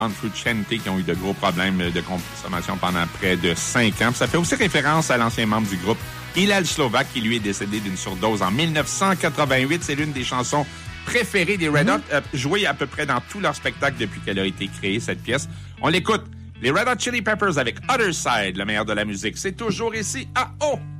Frusciante qui ont eu de gros problèmes de consommation pendant près de 5 ans. Puis ça fait aussi référence à l'ancien membre du groupe Hillel Slovak qui lui est décédé d'une surdose en 1988. C'est l'une des chansons préférées des Red Hot, jouée à peu près dans tous leurs spectacles depuis qu'elle a été créée, cette pièce. On l'écoute. Les Red Hot Chili Peppers avec Other Side, le meilleur de la musique. C'est toujours ici à O!